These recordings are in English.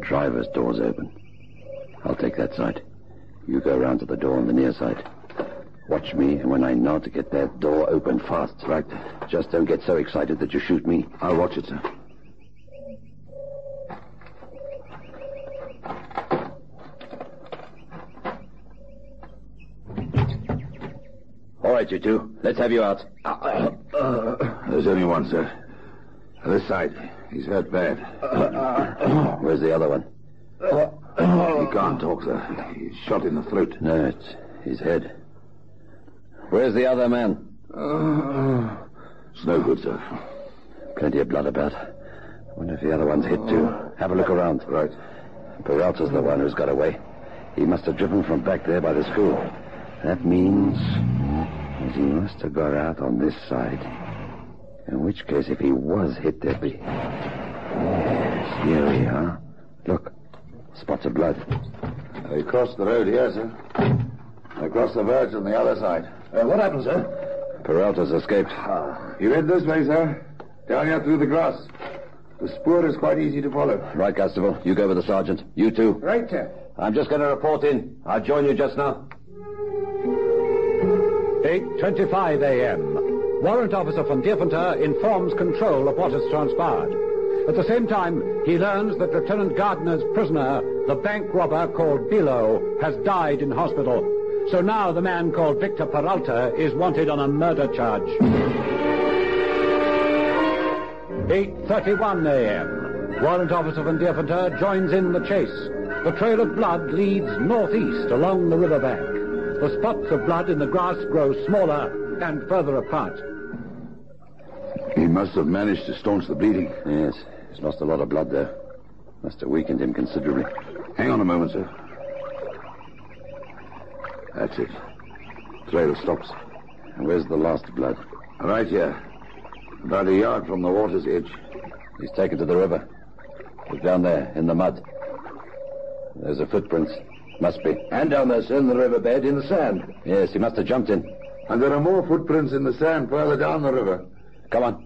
driver's door's open. I'll take that side. You go around to the door on the near side. Watch me, and when I nod, get that door open fast. Right. Just don't get so excited that you shoot me. I'll watch it, sir. All right, you two. Let's have you out. There's only one, sir. This side. He's hurt bad. Where's the other one? He can't talk, sir. He's shot in the throat. No, it's his head. Where's the other man? It's no good, sir. Plenty of blood about. I wonder if the other one's hit, too. Have a look around. Right. Peralta's the one who's got away. He must have driven from back there by the school. That means he must have got out on this side. In which case, if he was hit, there'd be... Yes, here we are. Look, spots of blood. They crossed the road here, sir. They crossed the verge on the other side. What happened, sir? Peralta's escaped. He went this way, sir. Down here through the grass. The spoor is quite easy to follow. Right, Constable. You go with the sergeant. You too. Right, sir. I'm just going to report in. I'll join you just now. 8:25 a.m. Warrant Officer von Dierfenter informs control of what has transpired. At the same time, he learns that Lieutenant Gardner's prisoner, the bank robber called Bilo, has died in hospital. So now the man called Victor Peralta is wanted on a murder charge. 8:31 a.m. Warrant Officer von Dierfenter joins in the chase. The trail of blood leads northeast along the riverbank. The spots of blood in the grass grow smaller and further apart. He must have managed to staunch the bleeding. Yes, he's lost a lot of blood there. Must have weakened him considerably. Hang on a moment, sir. That's it. Trail stops. And where's the last blood? Right here. About a yard from the water's edge. He's taken to the river. Look down there, in the mud. There's a footprints. Must be. And down there, sir, in the riverbed, in the sand. Yes, he must have jumped in. And there are more footprints in the sand further down the river. Come on.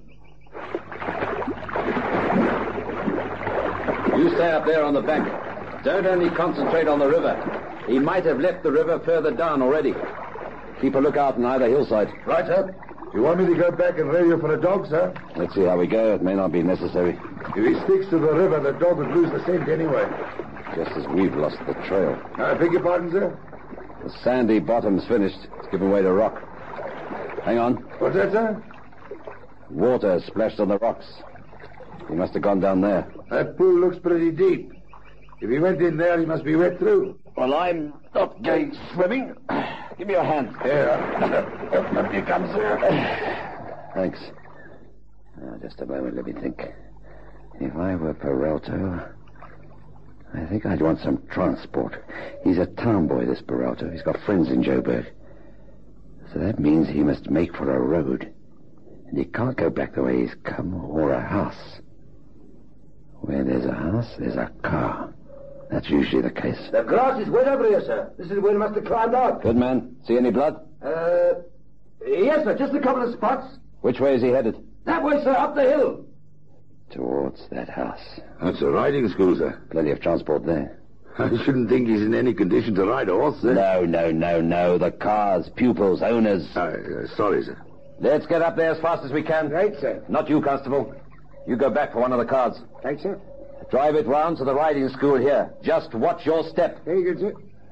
You stay up there on the bank. Don't only concentrate on the river. He might have left the river further down already. Keep a lookout on either hillside. Right, sir. You want me to go back and radio for a dog, sir? Let's see how we go. It may not be necessary. If he sticks to the river, the dog would lose the scent anyway. Just as we've lost the trail. I beg your pardon, sir? The sandy bottom's finished. It's given way to rock. Hang on. What's that, sir? Water splashed on the rocks. He must have gone down there. That pool looks pretty deep. If he went in there, he must be wet through. Well, I'm not going swimming. Give me your hand. Here. Here comes, sir. Thanks. Now, just a moment, let me think. If I were Peralta, I think I'd want some transport. He's a town boy, this Peralta. He's got friends in Joburg. So that means he must make for a road. And he can't go back the way he's come, or a house. Where there's a house, there's a car. That's usually the case. The grass is wet over here, sir. This is where he must have climbed out. Good man. See any blood? Yes, sir. Just a couple of spots. Which way is he headed? That way, sir. Up the hill. Towards that house. That's a riding school, sir. Plenty of transport there. I shouldn't think he's in any condition to ride a horse, sir. No. The cars, pupils, owners. Sorry, sir. Let's get up there as fast as we can. Right, sir. Not you, Constable. You go back for one of the cars. Thanks, sir. Drive it round to the riding school here. Just watch your step. Very good, sir.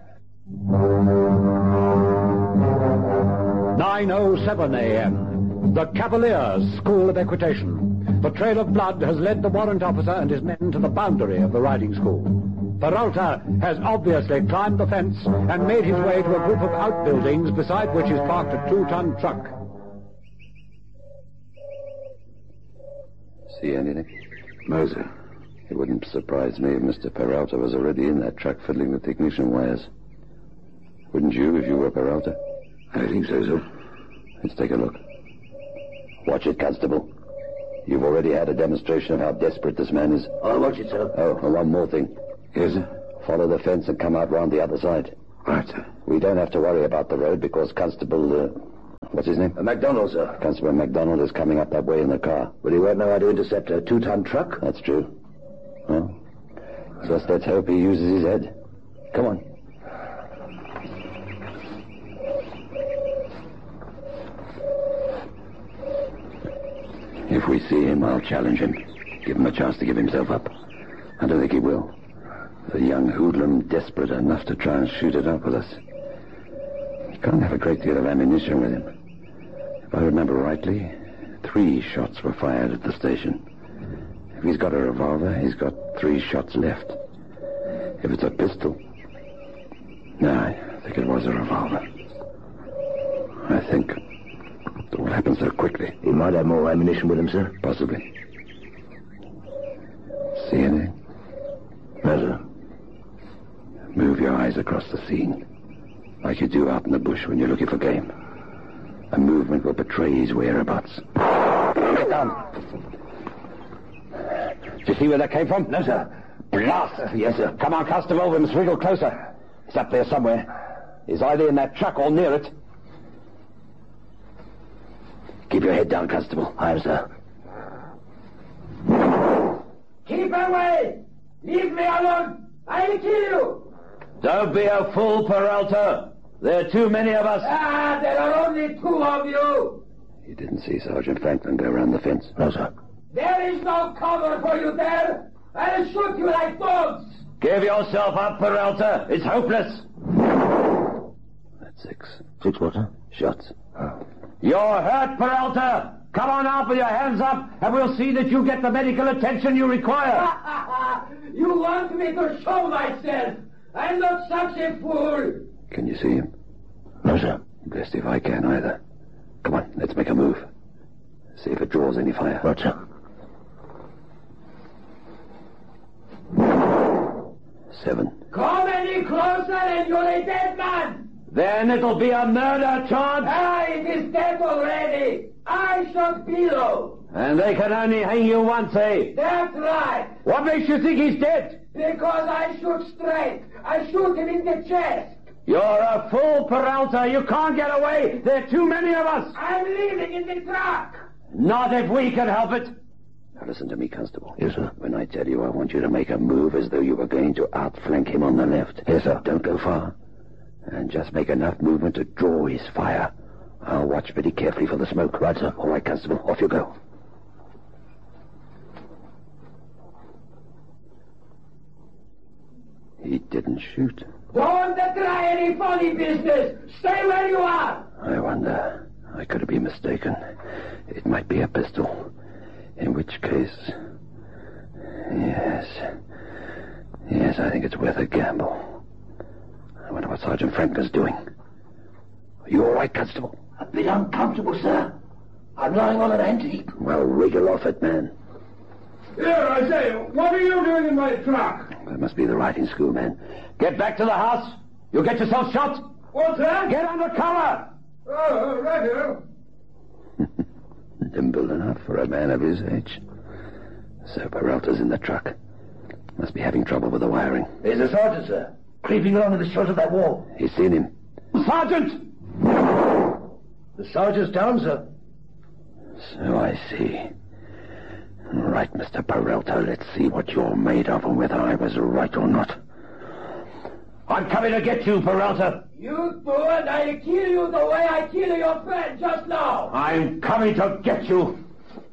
9:07 a.m. The Cavaliers School of Equitation. The trail of blood has led the warrant officer and his men to the boundary of the riding school. Peralta has obviously climbed the fence and made his way to a group of outbuildings beside which is parked a 2-ton truck. See anything? No, sir. It wouldn't surprise me if Mr. Peralta was already in that truck fiddling with ignition wires. Wouldn't you if you were Peralta? I think so, sir. Let's take a look. Watch it, Constable. You've already had a demonstration of how desperate this man is. I'll watch it, sir. Oh, and one more thing. Yes, sir? Follow the fence and come out round the other side. Right, sir. We don't have to worry about the road because Constable, what's his name? MacDonald, sir. Constable MacDonald is coming up that way in the car. But he won't know how to intercept a 2-ton truck? That's true. Well, Just let's hope he uses his head. Come on. If we see him, I'll challenge him. Give him a chance to give himself up. I don't think he will. The young hoodlum desperate enough to try and shoot it up with us. He can't have a great deal of ammunition with him. If I remember rightly, 3 shots were fired at the station. If he's got a revolver, he's got 3 shots left. If it's a pistol... No, I think it was a revolver. I think it all happened so quickly. He might have more ammunition with him, sir. Possibly. See anything? No, sir. Move your eyes across the scene, like you do out in the bush when you're looking for game. A movement will betray his whereabouts. Get down. Did you see where that came from? No, sir. Blast! Yes, sir. Come on, Constable, we must wriggle closer. He's up there somewhere. He's either in that truck or near it. Keep your head down, Constable. I am, sir. Keep away! Leave me alone! I'll kill you! Don't be a fool, Peralta. There are too many of us. There are only 2 of you! You didn't see Sergeant Franklin go around the fence? No, sir. There is no cover for you there! I'll shoot you like dogs! Give yourself up, Peralta. It's hopeless. That's 6. 6 what, sir? Shots. Oh. You're hurt, Peralta. Come on out with your hands up, and we'll see that you get the medical attention you require. You want me to show myself? I'm not such a fool! Can you see him? No, sir. Blessed if I can either. Come on, let's make a move. See if it draws any fire. Right, sir. 7. Come any closer and you're a dead man! Then it'll be a murder charge. It is dead already! I shot below! And they can only hang you once, eh? That's right! What makes you think he's dead? Because I shoot straight! I shoot him in the chest! You're a fool, Peralta. You can't get away. There are too many of us. I'm leaving in the truck! Not if we can help it. Now listen to me, Constable. Yes, sir. When I tell you I want you to make a move as though you were going to outflank him on the left. Yes, sir. Don't go far. And just make enough movement to draw his fire. I'll watch pretty carefully for the smoke. Right, sir. All right, Constable. Off you go. He didn't shoot. Don't try any funny business! Stay where you are! I wonder. I could be mistaken. It might be a pistol. In which case... Yes. Yes, I think it's worth a gamble. I wonder what Sergeant Franklin's doing. Are you all right, Constable? A bit uncomfortable, sir. I'm lying on an ant heap. Well, wriggle off it, man. Here, I say, what are you doing in my truck? That must be the riding school, man. Get back to the house. You'll get yourself shot. What's that? Get under cover. Oh, right here. Nimble enough for a man of his age. So Peralta's in the truck. Must be having trouble with the wiring. There's a sergeant, sir. Creeping along in the short of that wall. He's seen him. Sergeant! The sergeant's down, sir. So I see. Right, Mr. Peralta, let's see what you're made of and whether I was right or not. I'm coming to get you, Peralta. You do and I'll kill you the way I kill your friend just now. I'm coming to get you.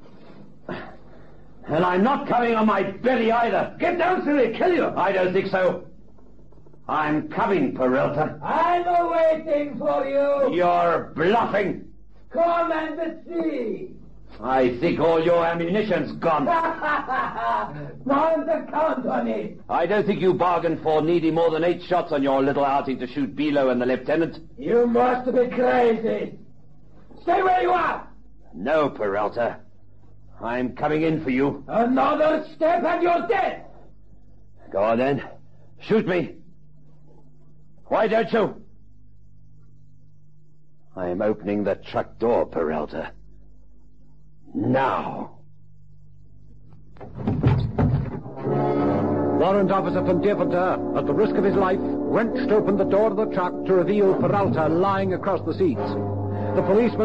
And I'm not coming on my belly either. Get down, silly, kill you. I don't think so. I'm coming, Peralta. I'm waiting for you. You're bluffing. Come and see. I think all your ammunition's gone. Don't count on it. I don't think you bargained for needing more than 8 shots on your little outing to shoot Below and the lieutenant. You must be crazy. Stay where you are. No, Peralta. I'm coming in for you. Another step and you're dead. Go on then. Shoot me. Why don't you? I'm opening the truck door, Peralta. Now. Warrant Officer von Diepenthal, at the risk of his life, wrenched open the door of the truck to reveal Peralta lying across the seats. The policeman